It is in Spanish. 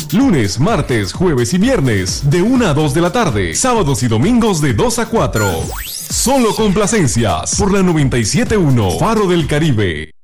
Lunes, martes, jueves y viernes de 1 a 2 de la tarde. Sábados y domingos de 2 a 4. Solo complacencias por la 97.1 Faro del Caribe.